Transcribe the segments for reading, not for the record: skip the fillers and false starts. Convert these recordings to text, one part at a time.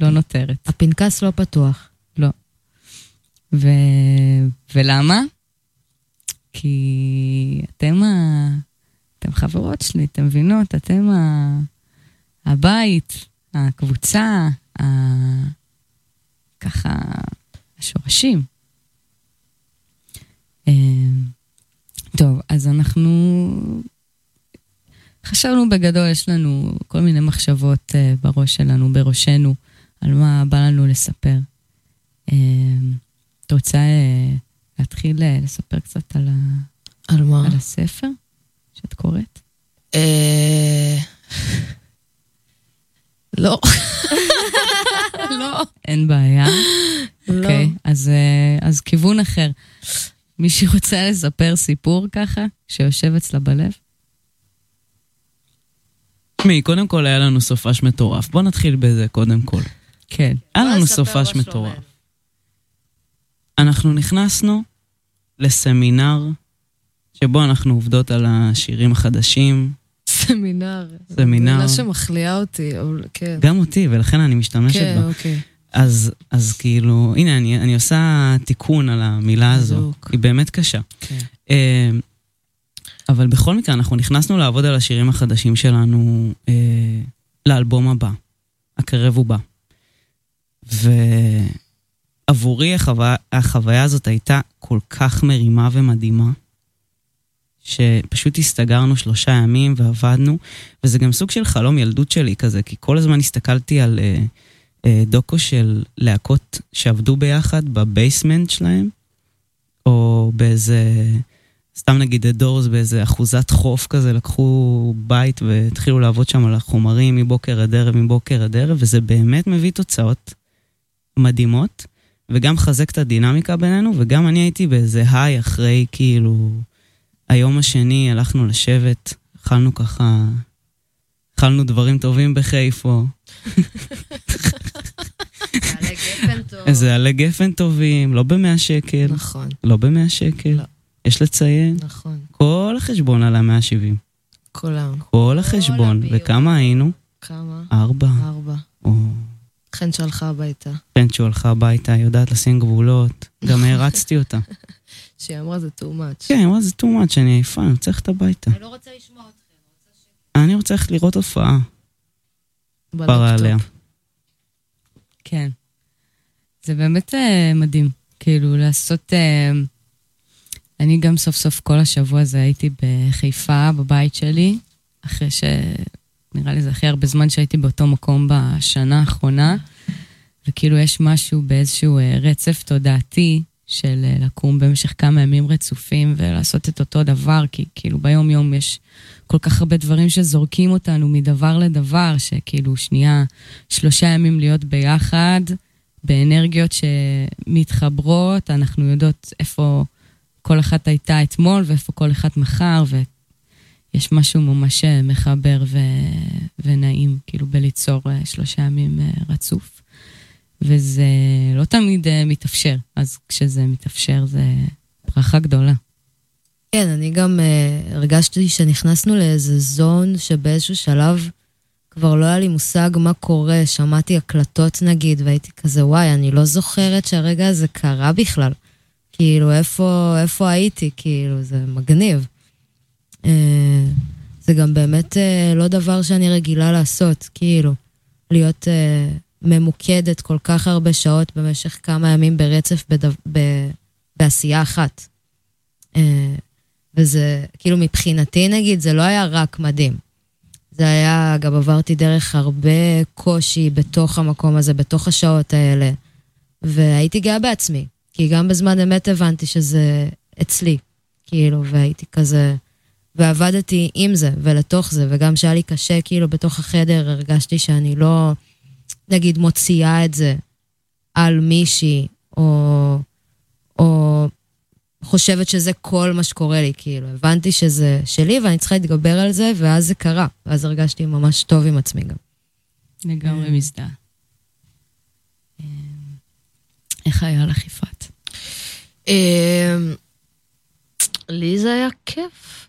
לא נותרת. הפנקס לא פתוח. לא. ולמה? כי אתם חברות שלי, אתם מבינות, אתם הבית, הקבוצה, ככה, השורשים. טוב, אז אנחנו חשבנו בגדול, יש לנו כל מיני מחשבות בראש שלנו, בראשנו, על מה בא לנו לספר. את רוצה להתחיל לספר קצת על מה? על הספר שאת קוראת? לא. לא. אין בעיה. לא. אוקיי, אז כיוון אחר. מישהי רוצה לספר סיפור ככה, שיושב אצלה בלב? קודם כל היה לנו סופש מטורף. בוא נתחיל בזה קודם כל. כן. היה לנו סופש מטורף. אנחנו נכנסנו לסמינר, שבו אנחנו עובדות על השירים החדשים. סמינר. סמינר. מילה שמחליאה אותי, אבל כן. גם אותי, ולכן אני משתמשת בה. כן, אוקיי. אז כאילו, הנה, אני עושה תיקון על המילה הזו. היא באמת קשה. כן. אבל בכל מקרה, אנחנו נכנסנו לעבוד על השירים החדשים שלנו לאלבום הבא. הקרב הוא בא. ועבורי החוויה הזאת הייתה כל כך מרימה ומדהימה, שפשוט הסתגרנו 3 ימים ועבדנו, וזה גם סוג של חלום ילדות שלי כזה, כי כל הזמן הסתכלתי על דוקו של להקות שעבדו ביחד בבייסמנט שלהם, או באיזה, סתם נגיד הדורס, באיזה אחוזת חוף כזה, לקחו בית והתחילו לעבוד שם על החומרים מבוקר עד ערב, וזה באמת מביא תוצאות מדהימות, וגם חזק את הדינמיקה בינינו, וגם אני הייתי באיזה היי אחרי כאילו, היום השני הלכנו לשבת, אכלנו דברים טובים בחיפה. עלי גפן טוב. איזה עלי גפן טובים, לא ב100 שקל. נכון. לא ב100 שקל. לא. יש לציין. נכון. כל החשבון עלה 170. כולם. כל החשבון. וכמה היינו? כמה? 4. 4. או... חן שהלכה הביתה. חן שהלכה הביתה, יודעת לשים גבולות. גם הרצתי אותה. שהיא אמרה זה too much. כן, אמרה זה too much, אני עייפה, אני רוצה ללכת הביתה. אני לא רוצה לשמוע אתכם. אני רוצה ללכת לראות הופעה. פרה עליה. בלפטופ. כן. זה באמת מדהים. כאילו לעשות... אני גם סוף סוף כל השבוע הזה הייתי בחיפה, בבית שלי, אחרי נראה לי זה הכי הרבה זמן שהייתי באותו מקום בשנה האחרונה, וכאילו יש משהו באיזשהו רצף תודעתי של לקום במשך כמה ימים רצופים ולעשות את אותו דבר, כי כאילו ביום יום יש כל כך הרבה דברים שזורקים אותנו מדבר לדבר, שכאילו שנייה 3 ימים להיות ביחד, באנרגיות שמתחברות, אנחנו יודעות איפה כל אחת הייתה אתמול ואיפה כל אחד מחר, ויש משהו ממש מחבר ונעים, כאילו בליצור 3 ימים רצוף. וזה לא תמיד מתאפשר, אז כשזה מתאפשר זה ברכה גדולה. כן, אני גם הרגשתי שנכנסנו לאיזה זון שבאיזשהו שלב כבר לא היה לי מושג מה קורה, שמעתי הקלטות נגיד, והייתי כזה וואי, אני לא זוכרת שהרגע הזה קרה בכלל. כאילו, איפה הייתי? כאילו, זה מגניב. זה גם באמת לא דבר שאני רגילה לעשות, כאילו, להיות ממוקדת כל כך הרבה שעות במשך כמה ימים ברצף בעשייה אחת. וזה, כאילו, מבחינתי נגיד, זה לא היה רק מדהים. זה היה, גם עברתי דרך הרבה קושי בתוך המקום הזה, בתוך השעות האלה, והייתי גאה בעצמי. כי גם בזמן אמת הבנתי שזה אצלי, כאילו, והייתי כזה, ועבדתי עם זה ולתוך זה, וגם שהיה לי קשה, כאילו, בתוך החדר, הרגשתי שאני לא, נגיד, מוציאה את זה על מישהי, או חושבת שזה כל מה שקורה לי, כאילו, הבנתי שזה שלי, ואני צריכה להתגבר על זה, ואז זה קרה, ואז הרגשתי ממש טוב עם עצמי גם. לגמרי מזדהה. איך היה לך יפעת? לי זה היה כיף.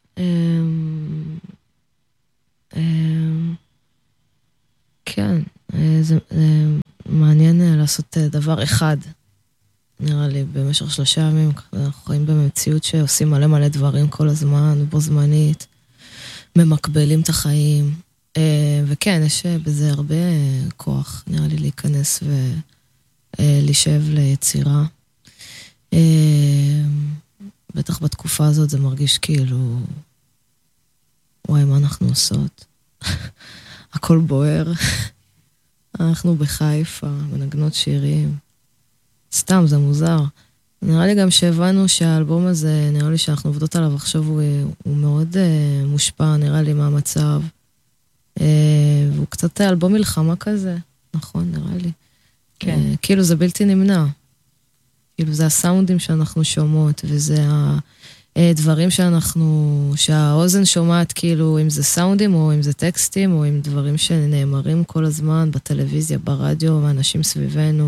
כן, מעניין לעשות דבר אחד. נראה לי, במשך 3 ימים, אנחנו חיים במציאות שעושים מלא מלא דברים כל הזמן, בו זמנית, ממקבלים את החיים, וכן, יש בזה הרבה כוח, נראה לי להיכנס ולשב ליצירה. בטח בתקופה הזאת זה מרגיש כאילו, וואי, מה אנחנו עושות? הכל בוער. אנחנו בחיפה, מנגנות שירים. סתם, זה מוזר. נראה לי גם שהבנו שהאלבום הזה, נראה לי שאנחנו עובדות עליו עכשיו, הוא מאוד מושפע, נראה לי, מהמצב. והוא קצת אלבום מלחמה כזה, נכון, נראה לי. כן. כאילו זה בלתי נמנע. כאילו זה הסאונדים שאנחנו שומעות, וזה הדברים שהאוזן שומעת, כאילו אם זה סאונדים, או אם זה טקסטים, או אם דברים שנאמרים כל הזמן, בטלוויזיה, ברדיו, ואנשים סביבנו.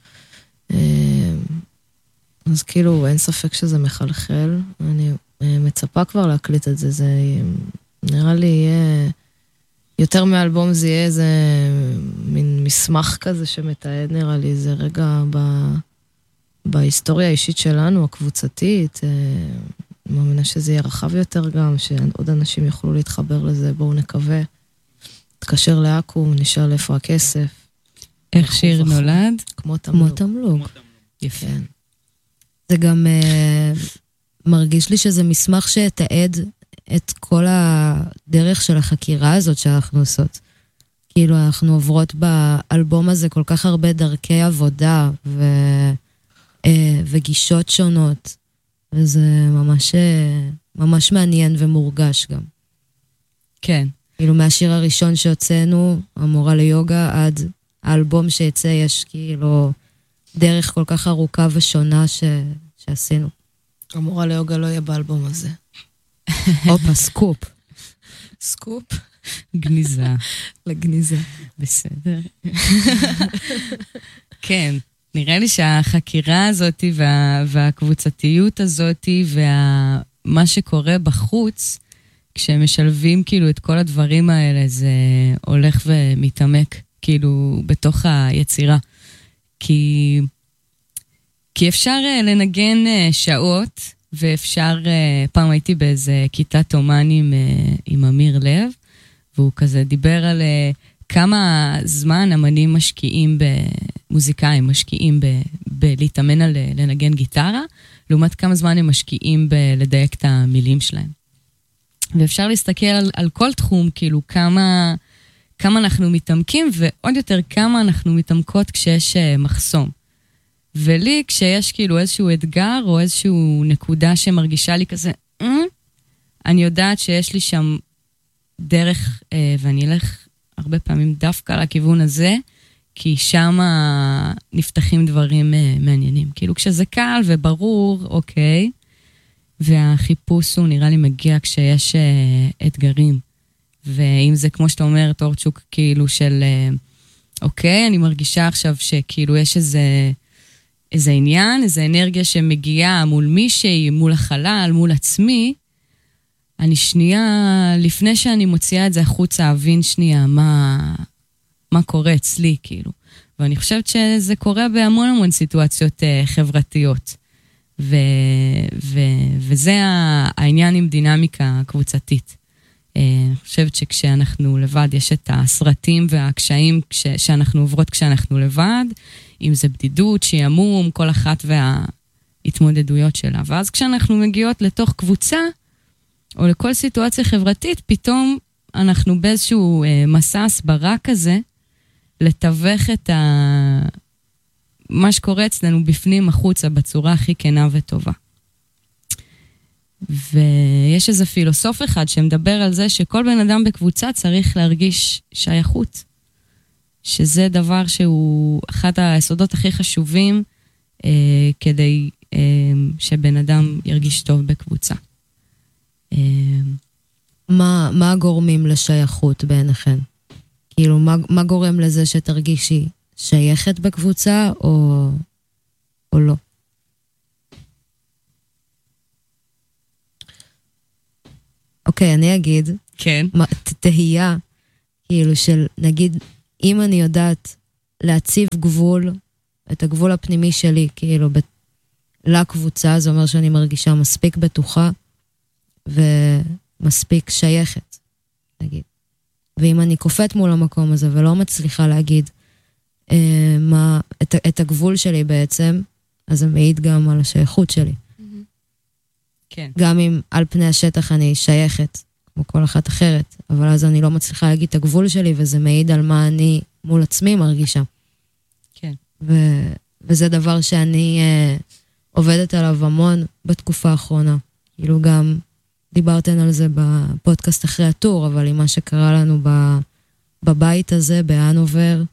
אז כאילו אין ספק שזה מחלחל, אני מצפה כבר להקליט את זה, זה נראה לי יהיה, יותר מאלבום זה יהיה איזה מין מסמך כזה שמתעד, נראה לי זה רגע בהיסטוריה האישית שלנו, הקבוצתית, אני מאמינה שזה יהיה רחב יותר גם, שעוד אנשים יוכלו להתחבר לזה, בואו נקווה, תקשר לאקום, נשאל איפה הכסף. איך שיר נולד? כמו תמלוג. יפה. זה גם מרגיש לי שזה מסמך שתעד את כל הדרך של החקירה הזאת שאנחנו עושות. כאילו אנחנו עוברות באלבום הזה כל כך הרבה דרכי עבודה וגישות שונות, וזה ממש מעניין ומורגש גם. כן. כאילו מהשיר הראשון שהוצאנו, המורה ליוגה, עד האלבום שיצא, יש כאילו דרך כל כך ארוכה ושונה שעשינו. המורה ליוגה לא יהיה באלבום הזה. הופה, סקופ. סקופ? גניזה. לגניזה. בסדר. כן, נראה לי שהחקירה הזאת והקבוצתיות הזאת ומה שקורה בחוץ, כשמשלבים כאילו את כל הדברים האלה, זה הולך ומתעמק כאילו בתוך היצירה. כי אפשר לנגן שעות, ואפשר, פעם הייתי באיזה כיתת אומן עם אמיר לב, והוא כזה דיבר על כמה זמן אמנים משקיעים במוזיקאים, משקיעים בלהתאמן על לנגן גיטרה, לעומת כמה זמן הם משקיעים בלדייק את המילים שלהם. ואפשר להסתכל על כל תחום, כאילו כמה אנחנו מתעמקים, ועוד יותר כמה אנחנו מתעמקות כשיש מחסום. ולי, כשיש כאילו איזשהו אתגר, או איזשהו נקודה שמרגישה לי כזה, אני יודעת שיש לי שם דרך, ואני אלך הרבה פעמים דווקא לכיוון הזה, כי שם נפתחים דברים מעניינים. כאילו כשזה קל וברור, אוקיי, והחיפוש הוא נראה לי מגיע כשיש אתגרים. ואם זה כמו שאתה אומר, טורצ'וק, כאילו של, אוקיי, אני מרגישה עכשיו שכאילו יש איזה עניין, איזה אנרגיה שמגיעה מול מישהי, מול החלל, מול עצמי, אני שנייה, לפני שאני מוציאה את זה החוצה, אבין שנייה מה קורה אצלי, כאילו. ואני חושבת שזה קורה בהמון סיטואציות חברתיות. וזה העניין עם דינמיקה קבוצתית. אני חושבת שכשאנחנו לבד, יש את הסרטים והקשיים שאנחנו עוברות כשאנחנו לבד, אם זה בדידות, שימום, כל אחת וההתמודדויות שלה. ואז כשאנחנו מגיעות לתוך קבוצה, או לכל סיטואציה חברתית, פתאום אנחנו באיזשהו מסע הסברה כזה, לתווך את מה שקורה אצלנו בפנים החוצה, בצורה הכי כנה וטובה. ויש איזה פילוסוף אחד שמדבר על זה שכל בן אדם בקבוצה צריך להרגיש שייכות. שזה דבר שהוא אחד היסודות הכי חשובים כדי שבן אדם ירגיש טוב בקבוצה. מה הגורמים לשייכות בעיניכם? כאילו, מה גורם לזה שתרגישי שייכת בקבוצה או לא? אוקיי, אני אגיד. כן. תהייה, כאילו של, נגיד, אם אני יודעת להציב גבול, את הגבול הפנימי שלי, כאילו, לקבוצה, זה אומר שאני מרגישה מספיק בטוחה, ומספיק שייכת, נגיד. ואם אני קופאת מול המקום הזה, ולא מצליחה להגיד את הגבול שלי בעצם, אז זה מעיד גם על השייכות שלי. כן. גם אם על פני השטח אני שייכת, כמו כל אחת אחרת, אבל אז אני לא מצליחה להגיד את הגבול שלי, וזה מעיד על מה אני מול עצמי מרגישה. כן. וזה דבר שאני עובדת עליו המון בתקופה האחרונה. כאילו גם דיברתן על זה בפודקאסט אחרי הטור, אבל עם מה שקרה לנו בבית הזה, בהנובר,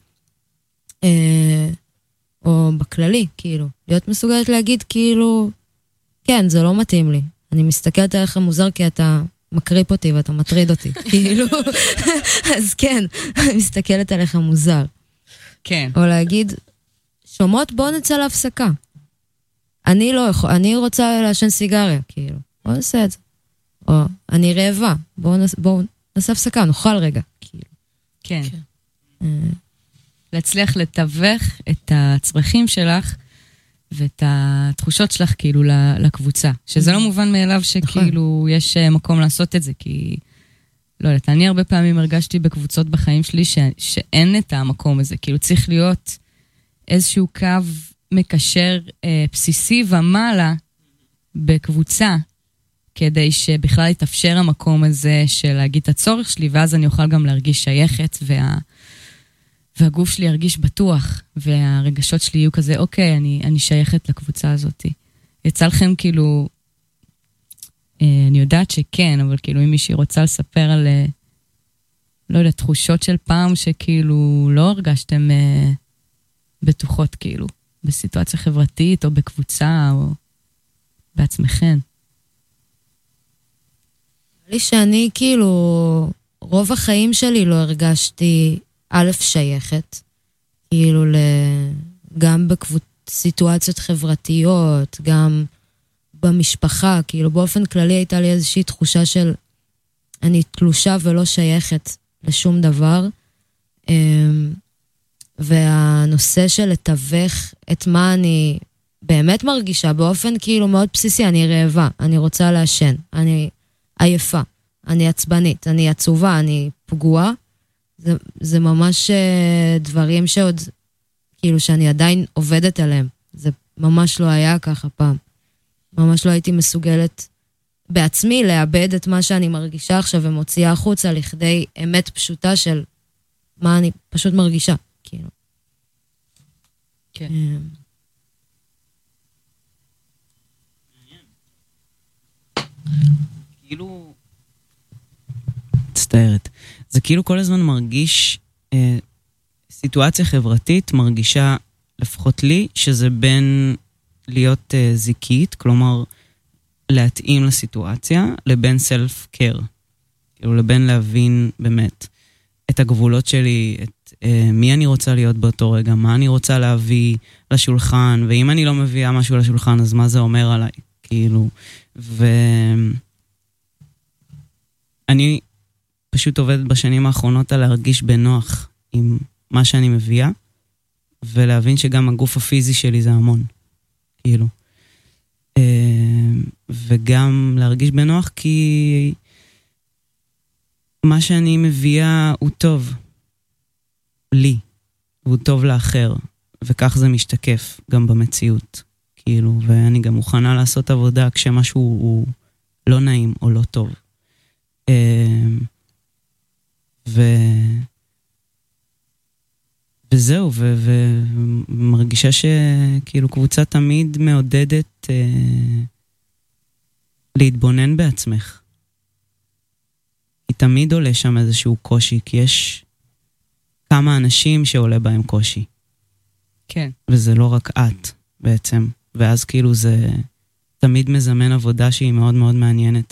או בכללי, כאילו. להיות מסוגלת להגיד, כאילו, כן, זה לא מתאים לי. אני מסתכלת עליך מוזר כי אתה מקריפ אותי ואתה מטריד אותי. כאילו, אז כן, אני מסתכלת עליך מוזר. כן. או להגיד, שומעות, בוא נצא להפסקה. אני לא יכול, אני רוצה לעשן סיגריה, כאילו. בוא נעשה את זה. או, אני רעבה, בואו נעשה הפסקה, נאכל רגע, כאילו. כן. להצליח לתווך את הצרכים שלך, ואת התחושות שלך כאילו לקבוצה. שזה לא מובן מאליו שכאילו יש מקום לעשות את זה, כי לא יודעת, אני הרבה פעמים הרגשתי בקבוצות בחיים שלי שאין את המקום הזה, כאילו צריך להיות איזשהו קו מקשר בסיסי ומעלה בקבוצה, כדי שבכלל יתאפשר המקום הזה של להגיד את הצורך שלי, ואז אני אוכל גם להרגיש שייכת, והגוף שלי ירגיש בטוח, והרגשות שלי יהיו כזה, אוקיי, אני שייכת לקבוצה הזאת. יצא לכם כאילו, אני יודעת שכן, אבל כאילו אם מישהי רוצה לספר על, לא יודע, תחושות של פעם שכאילו לא הרגשתם בטוחות כאילו, בסיטואציה חברתית או בקבוצה או בעצמכם. לי שאני כאילו, רוב החיים שלי לא הרגשתי א' שייכת, כאילו גם בסיטואציות חברתיות, גם במשפחה, כאילו באופן כללי הייתה לי איזושהי תחושה של אני תלושה ולא שייכת לשום דבר, והנושא של לתווך את מה אני באמת מרגישה, באופן כאילו מאוד בסיסי, אני רעבה, אני רוצה לעשן, אני עייפה, אני עצבנית, אני עצובה, אני פגועה, זה ממש דברים שעוד, כאילו שאני עדיין עובדת עליהם. זה ממש לא היה ככה פעם. ממש לא הייתי מסוגלת בעצמי לאבד את מה שאני מרגישה עכשיו ומוציאה החוצה לכדי אמת פשוטה של מה אני פשוט מרגישה, כאילו. כן. כאילו, מצטערת. זה כאילו כל הזמן מרגיש, סיטואציה חברתית מרגישה, לפחות לי, שזה בין להיות זיקית, כלומר, להתאים לסיטואציה, לבין סלף-קר. כאילו, לבין להבין באמת את הגבולות שלי, את מי אני רוצה להיות באותו רגע, מה אני רוצה להביא לשולחן, ואם אני לא מביאה משהו לשולחן, אז מה זה אומר עליי? כאילו, אני פשוט עובדת בשנים האחרונות על להרגיש בנוח עם מה שאני מביאה, ולהבין שגם הגוף הפיזי שלי זה המון, כאילו. וגם להרגיש בנוח כי מה שאני מביאה הוא טוב לי, והוא טוב לאחר, וכך זה משתקף גם במציאות, כאילו, ואני גם מוכנה לעשות עבודה כשמשהו הוא לא נעים או לא טוב. וזהו, ומרגישה שכאילו קבוצה תמיד מעודדת להתבונן בעצמך. כי תמיד עולה שם איזשהו קושי, כי יש כמה אנשים שעולה בהם קושי. כן. וזה לא רק את בעצם. ואז כאילו זה תמיד מזמן עבודה שהיא מאוד מאוד מעניינת.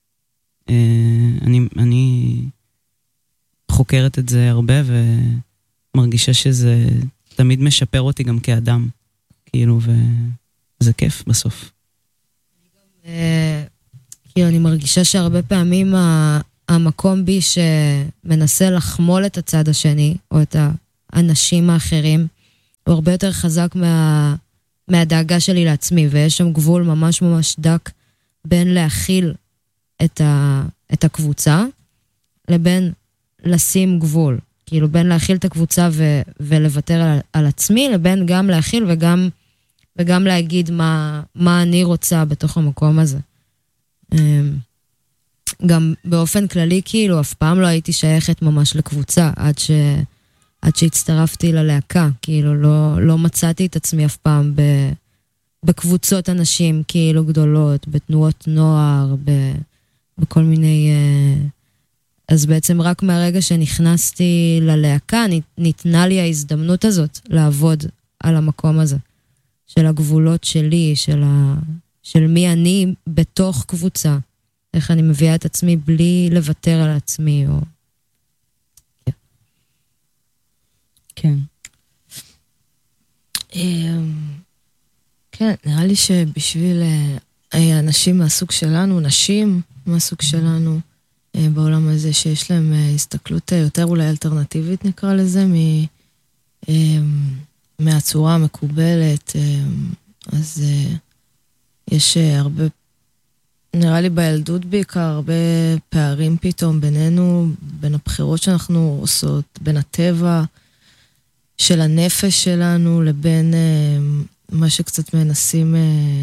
אני חוקרת את זה הרבה ומרגישה שזה תמיד משפר אותי גם כאדם. כאילו, וזה כיף בסוף. כאילו, אני מרגישה שהרבה פעמים המקום בי שמנסה לחמול את הצד השני, או את האנשים האחרים, הוא הרבה יותר חזק מהדאגה שלי לעצמי, ויש שם גבול ממש ממש דק בין להכיל את הקבוצה, לבין לשים גבול. כאילו בין להכיל את הקבוצה ולוותר על עצמי, לבין גם להכיל וגם להגיד מה אני רוצה בתוך המקום הזה. גם באופן כללי, כאילו, אף פעם לא הייתי שייכת ממש לקבוצה, עד שהצטרפתי ללהקה, כאילו, לא מצאתי את עצמי אף פעם בקבוצות אנשים, כאילו, גדולות, בתנועות נוער, בכל מיני... אז בעצם רק מהרגע שנכנסתי ללהקה, ניתנה לי ההזדמנות הזאת לעבוד על המקום הזה, של הגבולות שלי, של מי אני בתוך קבוצה, איך אני מביאה את עצמי בלי לוותר על עצמי. כן. כן, נראה לי שבשביל אנשים מהסוג שלנו, נשים מהסוג שלנו, בעולם הזה שיש להם הסתכלות יותר אולי אלטרנטיבית נקרא לזה, מהצורה המקובלת, אז יש הרבה, נראה לי בילדות בעיקר, הרבה פערים פתאום בינינו, בין הבחירות שאנחנו עושות, בין הטבע של הנפש שלנו, לבין מה שקצת מנסים,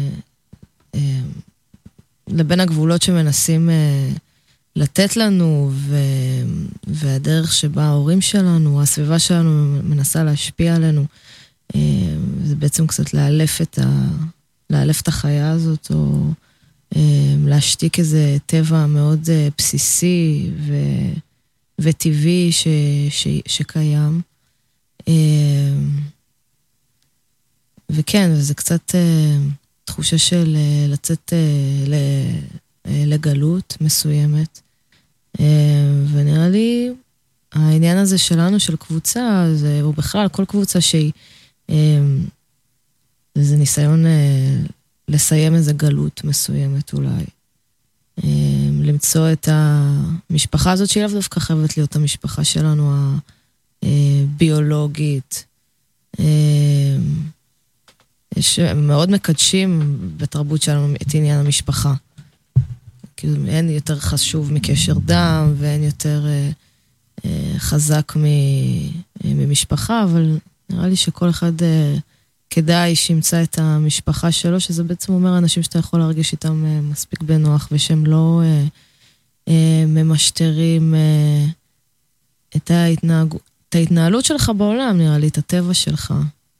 לבין הגבולות שמנסים לתת לנו, והדרך שבה ההורים שלנו, הסביבה שלנו מנסה להשפיע עלינו, זה בעצם קצת לאלף את החיה הזאת, או להשתיק איזה טבע מאוד בסיסי וטבעי שקיים. וכן, זה קצת תחושה של לצאת לגלות מסוימת. ונראה לי, העניין הזה שלנו, של קבוצה, הוא בכלל, כל קבוצה שהיא, זה ניסיון לסיים איזה גלות מסוימת אולי. למצוא את המשפחה הזאת, שהיא לאו דווקא חייבת להיות המשפחה שלנו הביולוגית. מאוד מקדשים בתרבות שלנו את עניין המשפחה. כאילו אין יותר חשוב מקשר דם, ואין יותר חזק ממשפחה, אבל נראה לי שכל אחד כדאי שימצא את המשפחה שלו, שזה בעצם אומר אנשים שאתה יכול להרגיש איתם מספיק בנוח, ושהם לא ממשטרים את ההתנהלות שלך בעולם, נראה לי, את הטבע שלך.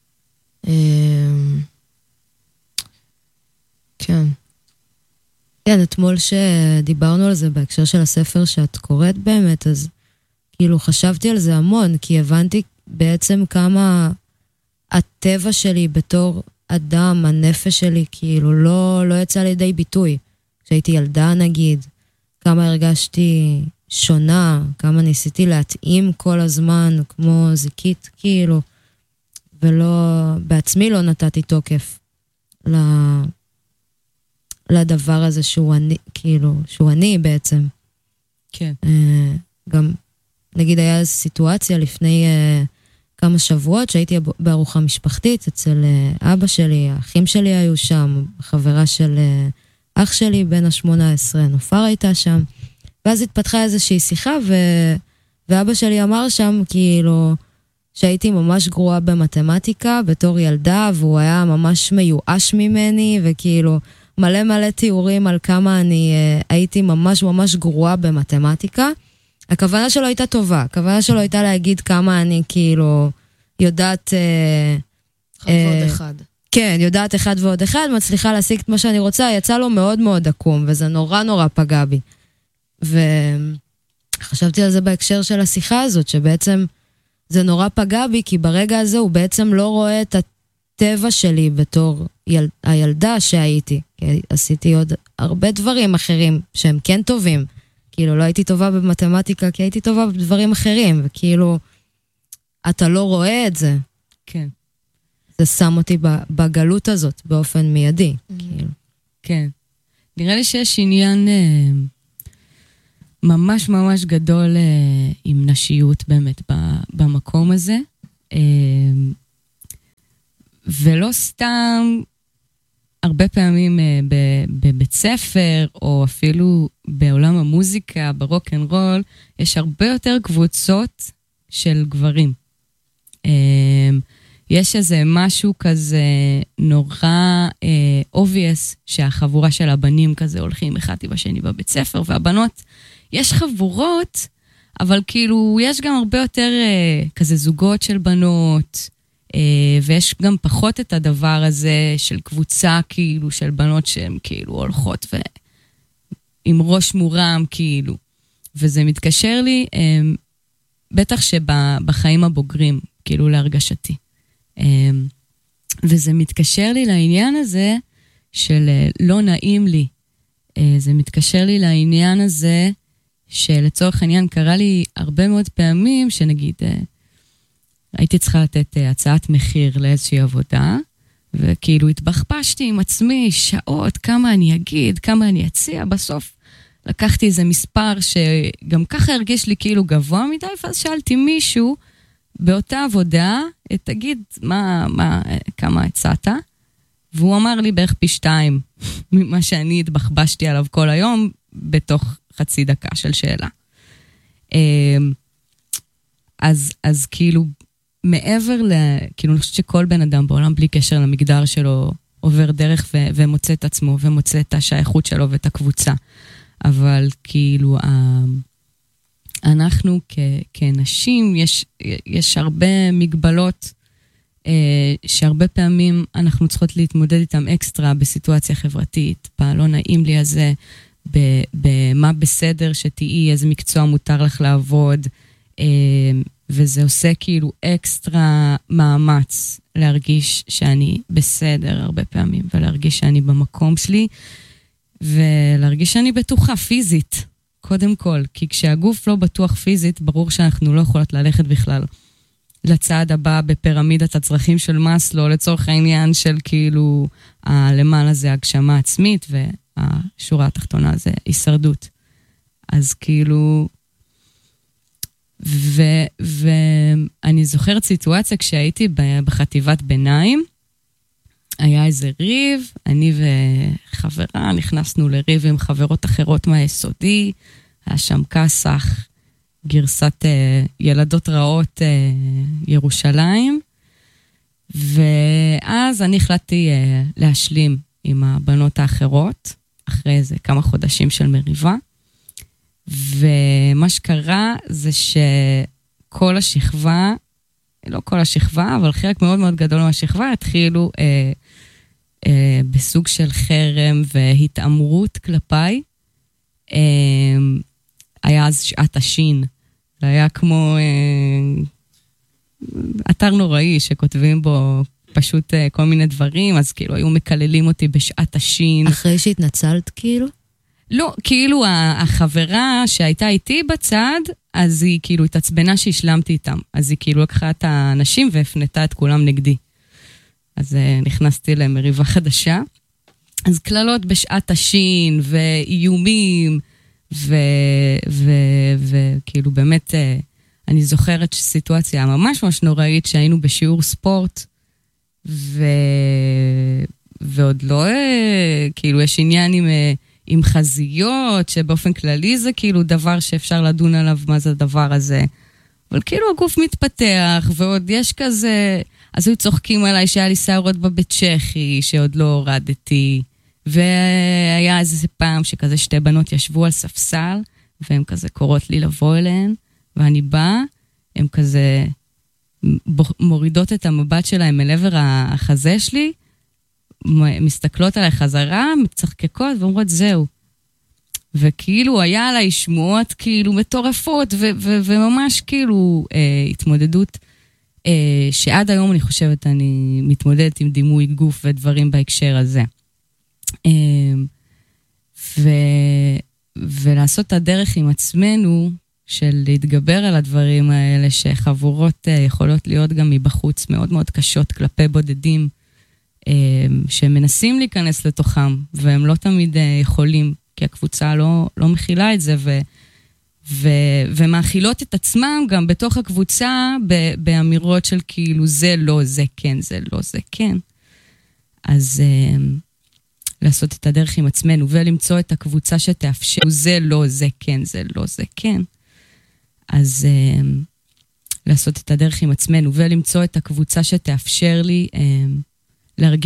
כן. כן, אתמול שדיברנו על זה בהקשר של הספר שאת קוראת באמת, אז כאילו חשבתי על זה המון, כי הבנתי בעצם כמה הטבע שלי בתור אדם, הנפש שלי, כאילו לא יצא לידי ביטוי. כשהייתי ילדה נגיד, כמה הרגשתי שונה, כמה ניסיתי להתאים כל הזמן, כמו זיקית כאילו, ולא, בעצמי לא נתתי תוקף לדבר הזה שהוא אני, כאילו, שהוא אני בעצם. כן. גם, נגיד היה איזו סיטואציה לפני כמה שבועות, שהייתי בארוחה משפחתית אצל אבא שלי, האחים שלי היו שם, חברה של אח שלי בן ה-18, נופר הייתה שם, ואז התפתחה איזושהי שיחה, ואבא שלי אמר שם, כאילו, שהייתי ממש גרועה במתמטיקה, בתור ילדה, והוא היה ממש מיואש ממני, וכאילו, מלא תיאורים על כמה אני הייתי ממש ממש גרועה במתמטיקה. הכוונה שלו הייתה טובה, הכוונה שלו הייתה להגיד כמה אני כאילו יודעת... אחד ועוד אחד. כן, יודעת אחד ועוד אחד, מצליחה להשיג את מה שאני רוצה, יצא לו מאוד מאוד עקום, וזה נורא פגע בי. וחשבתי על זה בהקשר של השיחה הזאת, שבעצם זה נורא פגע בי, כי ברגע הזה הוא בעצם לא רואה את הטבע שלי בתור הילדה שהייתי. כי עשיתי עוד הרבה דברים אחרים שהם כן טובים. כאילו לא הייתי טובה במתמטיקה, כי הייתי טובה בדברים אחרים, וכאילו אתה לא רואה את זה. כן. זה שם אותי בגלות הזאת באופן מיידי. כאילו. כן. נראה לי שיש עניין ממש ממש גדול עם נשיות באמת במקום הזה. ולא סתם, הרבה פעמים בבית ספר, או אפילו בעולם המוזיקה, ברוק אנד רול, יש הרבה יותר קבוצות של גברים. יש איזה משהו כזה נורא obvious, שהחבורה של הבנים כזה הולכים אחד עם השני בבית ספר, והבנות, יש חבורות, אבל כאילו יש גם הרבה יותר כזה זוגות של בנות, ויש גם פחות את הדבר הזה של קבוצה כאילו של בנות שהן כאילו הולכות עם ראש מורם כאילו. וזה מתקשר לי, בטח שבחיים הבוגרים, כאילו להרגשתי. וזה מתקשר לי לעניין הזה של לא נעים לי. זה מתקשר לי לעניין הזה שלצורך העניין קרה לי הרבה מאוד פעמים שנגיד הייתי צריכה לתת הצעת מחיר לאיזושהי עבודה, וכאילו התבחפשתי עם עצמי שעות, כמה אני אגיד, כמה אני אציע, בסוף לקחתי איזה מספר שגם ככה הרגיש לי כאילו גבוה מדי, ואז שאלתי מישהו באותה עבודה, תגיד, כמה הצעת? והוא אמר לי בערך פי 2 ממה שאני התבחבשתי עליו כל היום, בתוך חצי דקה של שאלה. אז כאילו, מעבר כאילו אני חושבת שכל בן אדם בעולם, בלי קשר למגדר שלו, עובר דרך ומוצא את עצמו, ומוצא את השייכות שלו ואת הקבוצה. אבל כאילו, אנחנו כנשים, יש הרבה מגבלות, שהרבה פעמים אנחנו צריכות להתמודד איתם אקסטרה בסיטואציה חברתית, בלא נעים לי הזה, במה בסדר שתהיי, איזה מקצוע מותר לך לעבוד, וזה עושה כאילו אקסטרה מאמץ להרגיש שאני בסדר הרבה פעמים, ולהרגיש שאני במקום שלי, ולהרגיש שאני בטוחה פיזית, קודם כל, כי כשהגוף לא בטוח פיזית, ברור שאנחנו לא יכולות ללכת בכלל לצעד הבא בפירמידת הצרכים של מאסלו, לצורך העניין של כאילו, למעלה זה הגשמה עצמית, והשורה התחתונה זה הישרדות. אז כאילו, ואני זוכרת סיטואציה כשהייתי בחטיבת ביניים, היה איזה ריב, אני וחברה נכנסנו לריב עם חברות אחרות מהיסודי, היה שם כסח, גרסת ילדות רעות ירושלים, ואז אני החלטתי להשלים עם הבנות האחרות, אחרי איזה כמה חודשים של מריבה, ומה שקרה זה שכל השכבה, לא כל השכבה, אבל חלק מאוד מאוד גדול מהשכבה, התחילו בסוג של חרם והתאמרות כלפיי. היה אז שעת השין, זה היה כמו אתר נוראי שכותבים בו פשוט כל מיני דברים, אז כאילו היו מקללים אותי בשעת השין. אחרי שהתנצלת כאילו? לא, כאילו החברה שהייתה איתי בצד, אז היא כאילו התעצבנה שהשלמתי איתם. אז היא כאילו לקחה את האנשים והפנתה את כולם נגדי. אז נכנסתי למריבה חדשה. אז כללות בשעת השין ואיומים, וכאילו באמת, אני זוכרת סיטואציה ממש ממש נוראית שהיינו בשיעור ספורט, ועוד לא, כאילו יש עניין עם חזיות, שבאופן כללי זה כאילו דבר שאפשר לדון עליו מה זה הדבר הזה. אבל כאילו הגוף מתפתח, ועוד יש כזה, אז היו צוחקים עליי שהיה לי שערות בבית צ'כי, שעוד לא הורדתי, והיה איזה פעם שכזה שתי בנות ישבו על ספסל, והן כזה קוראות לי לבוא אליהן, ואני באה, הן כזה מורידות את המבט שלהן אל עבר החזה שלי, מסתכלות עליי חזרה, מצחקקות ואומרות זהו. וכאילו היה עליי שמועות כאילו מטורפות, וממש כאילו התמודדות, שעד היום אני חושבת אני מתמודדת עם דימוי גוף ודברים בהקשר הזה. ולעשות את הדרך עם עצמנו, של להתגבר על הדברים האלה, שחבורות יכולות להיות גם מבחוץ מאוד מאוד קשות כלפי בודדים, שמנסים להיכנס לתוכם, והם לא תמיד יכולים, כי הקבוצה לא מכילה את זה, ומאכילות את עצמם גם בתוך הקבוצה באמירות של כאילו זה לא, זה כן, זה לא, זה כן. אז לעשות את הדרך עם עצמנו ולמצוא את הקבוצה שתאפשר זה לא, זה כן, זה לא, זה כן. אז לעשות את הדרך עם עצמנו ולמצוא את הקבוצה שתאפשר לי להרגיש